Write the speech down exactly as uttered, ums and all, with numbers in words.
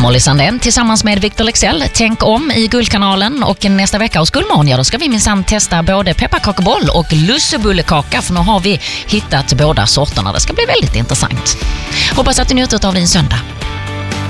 Molly Sandén tillsammans med Victor Lexell. Tänk om i Guldkanalen, och nästa vecka hos Guldmorgon, ja, då ska vi minsann testa både pepparkakeboll och lussebullekaka, för nu har vi hittat båda sorterna. Det ska bli väldigt intressant. Hoppas att du njuter av din söndag.